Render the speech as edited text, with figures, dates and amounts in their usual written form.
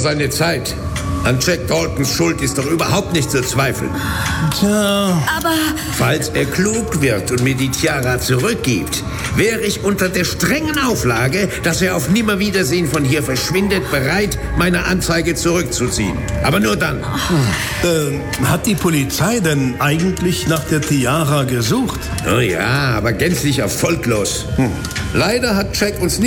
seine Zeit. An Jack Daltons Schuld ist doch überhaupt nicht zu zweifeln. Tja. Aber Falls er klug wird und mir die Tiara zurückgibt, wäre ich unter der strengen Auflage, dass er auf Nimmerwiedersehen von hier verschwindet, bereit, meine Anzeige zurückzuziehen. Aber nur dann. Hat die Polizei denn eigentlich nach der Tiara gesucht? Oh ja, aber gänzlich erfolglos. Leider hat Jack uns